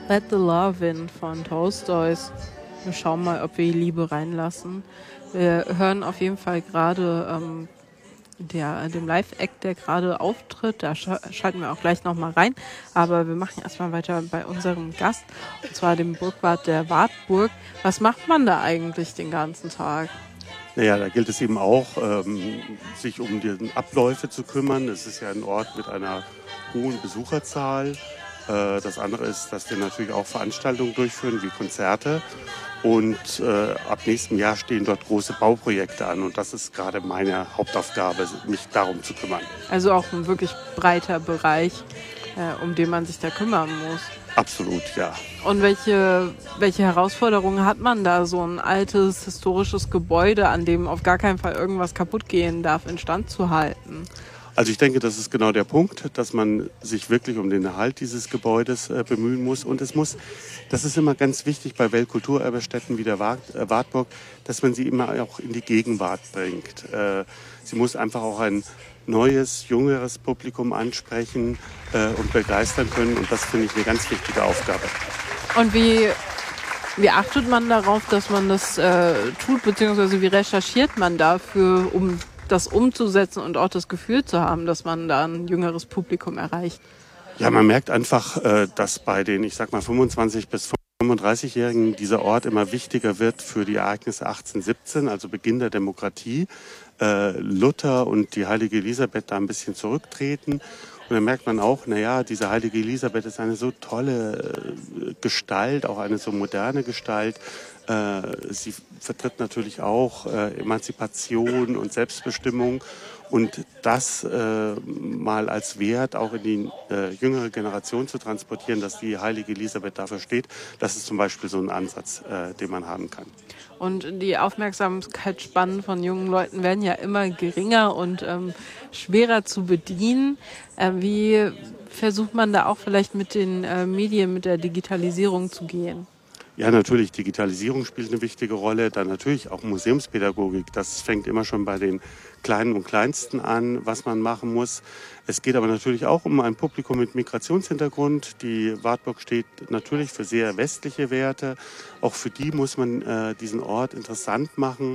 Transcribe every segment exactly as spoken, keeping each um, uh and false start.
Let the Love In von Tolstoys. Wir schauen mal, ob wir die Liebe reinlassen. Wir hören auf jeden Fall gerade ähm, der, dem Live-Act, der gerade auftritt. Da sch- schalten wir auch gleich nochmal rein. Aber wir machen erstmal weiter bei unserem Gast, und zwar dem Burgwart der Wartburg. Was macht man da eigentlich den ganzen Tag? Naja, da gilt es eben auch, ähm, sich um die Abläufe zu kümmern. Es ist ja ein Ort mit einer hohen Besucherzahl. Äh, das andere ist, dass wir natürlich auch Veranstaltungen durchführen, wie Konzerte. Und äh, ab nächstem Jahr stehen dort große Bauprojekte an. Und das ist gerade meine Hauptaufgabe, mich darum zu kümmern. Also auch ein wirklich breiter Bereich, äh, um den man sich da kümmern muss. Absolut, ja. Und welche, welche Herausforderungen hat man da, so ein altes, historisches Gebäude, an dem auf gar keinen Fall irgendwas kaputt gehen darf, instand zu halten? Also ich denke, das ist genau der Punkt, dass man sich wirklich um den Erhalt dieses Gebäudes äh, bemühen muss. Und es muss, das ist immer ganz wichtig bei Weltkulturerbestätten wie der Wart, äh, Wartburg, dass man sie immer auch in die Gegenwart bringt. Äh, sie muss einfach auch ein neues, jüngeres Publikum ansprechen äh, und begeistern können. Und das finde ich eine ganz wichtige Aufgabe. Und wie, wie achtet man darauf, dass man das äh, tut, beziehungsweise wie recherchiert man dafür, um das umzusetzen und auch das Gefühl zu haben, dass man da ein jüngeres Publikum erreicht? Ja, man merkt einfach, äh, dass bei den, ich sag mal, fünfundzwanzig- bis fünfunddreißigjährigen dieser Ort immer wichtiger wird für die Ereignisse achtzehnhundertsiebzehn, also Beginn der Demokratie. Äh, Luther und die heilige Elisabeth da ein bisschen zurücktreten. Und dann merkt man auch, naja, diese heilige Elisabeth ist eine so tolle äh, Gestalt, auch eine so moderne Gestalt. Äh, sie vertritt natürlich auch äh, Emanzipation und Selbstbestimmung. Und das äh, mal als Wert auch in die äh, jüngere Generation zu transportieren, dass die heilige Elisabeth dafür steht, das ist zum Beispiel so ein Ansatz, äh, den man haben kann. Und die Aufmerksamkeitsspannen von jungen Leuten werden ja immer geringer und ähm, schwerer zu bedienen. Äh, wie versucht man da auch vielleicht mit den äh, Medien, mit der Digitalisierung zu gehen? Ja, natürlich, Digitalisierung spielt eine wichtige Rolle, dann natürlich auch Museumspädagogik. Das fängt immer schon bei den Kleinen und Kleinsten an, was man machen muss. Es geht aber natürlich auch um ein Publikum mit Migrationshintergrund. Die Wartburg steht natürlich für sehr westliche Werte. Auch für die muss man äh, diesen Ort interessant machen.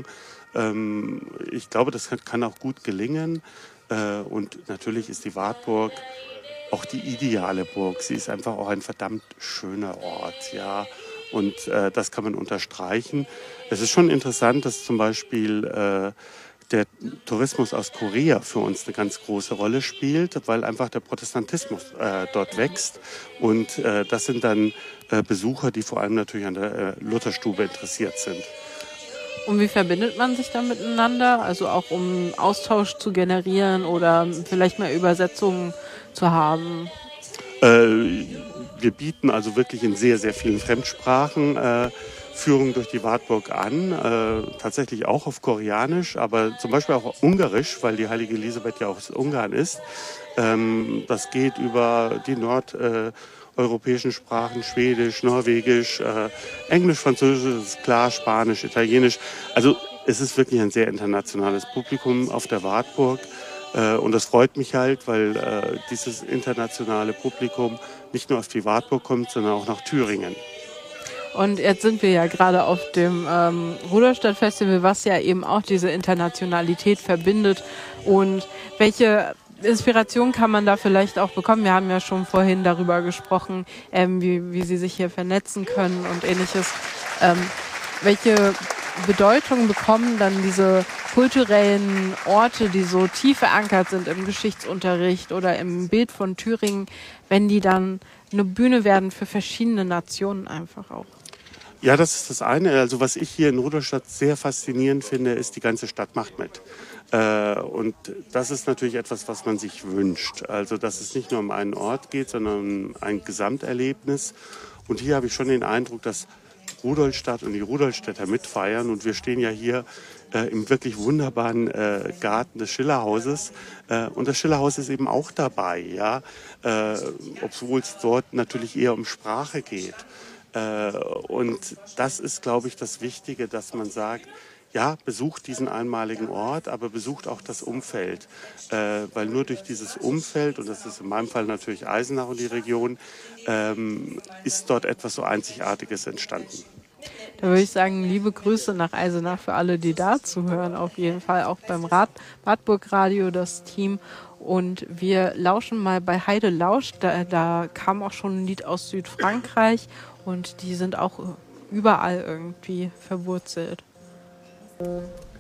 Ähm, ich glaube, das kann, kann auch gut gelingen. Äh, und natürlich ist die Wartburg auch die ideale Burg. Sie ist einfach auch ein verdammt schöner Ort, ja. Und äh, das kann man unterstreichen. Es ist schon interessant, dass zum Beispiel äh, der Tourismus aus Korea für uns eine ganz große Rolle spielt, weil einfach der Protestantismus äh, dort wächst. Und äh, das sind dann äh, Besucher, die vor allem natürlich an der äh, Lutherstube interessiert sind. Und wie verbindet man sich dann miteinander? Also auch um Austausch zu generieren oder vielleicht mal Übersetzungen zu haben? Äh, wir bieten also wirklich in sehr, sehr vielen Fremdsprachen äh, Führung durch die Wartburg an, äh, tatsächlich auch auf Koreanisch, aber zum Beispiel auch auf Ungarisch, weil die heilige Elisabeth ja aus Ungarn ist. Ähm, das geht über die nordeuropäischen äh, Sprachen, Schwedisch, Norwegisch, äh, Englisch, Französisch, ist klar, Spanisch, Italienisch. Also es ist wirklich ein sehr internationales Publikum auf der Wartburg. Und das freut mich halt, weil äh, dieses internationale Publikum nicht nur auf die Wartburg kommt, sondern auch nach Thüringen. Und jetzt sind wir ja gerade auf dem ähm, Rudolstadt-Festival, was ja eben auch diese Internationalität verbindet. Und welche Inspiration kann man da vielleicht auch bekommen? Wir haben ja schon vorhin darüber gesprochen, ähm, wie, wie sie sich hier vernetzen können und ähnliches. Ähm, welche Bedeutung bekommen dann diese kulturellen Orte, die so tief verankert sind im Geschichtsunterricht oder im Bild von Thüringen, wenn die dann eine Bühne werden für verschiedene Nationen einfach auch? Ja, das ist das eine. Also was ich hier in Rudolstadt sehr faszinierend finde, ist, die ganze Stadt macht mit. Äh, und das ist natürlich etwas, was man sich wünscht. Also dass es nicht nur um einen Ort geht, sondern um ein Gesamterlebnis. Und hier habe ich schon den Eindruck, dass Rudolstadt und die Rudolstädter mitfeiern. Und wir stehen ja hier äh, im wirklich wunderbaren äh, Garten des Schillerhauses. Äh, und das Schillerhaus ist eben auch dabei, ja? äh, obwohl es dort natürlich eher um Sprache geht. Äh, und das ist, glaube ich, das Wichtige, dass man sagt, ja, besucht diesen einmaligen Ort, aber besucht auch das Umfeld. Äh, weil nur durch dieses Umfeld, und das ist in meinem Fall natürlich Eisenach und die Region, ähm, ist dort etwas so Einzigartiges entstanden. Da würde ich sagen, liebe Grüße nach Eisenach für alle, die da zuhören, auf jeden Fall auch beim Rad Wartburg Radio, das Team. Und wir lauschen mal bei Heide Lauscht, da, da kam auch schon ein Lied aus Südfrankreich und die sind auch überall irgendwie verwurzelt.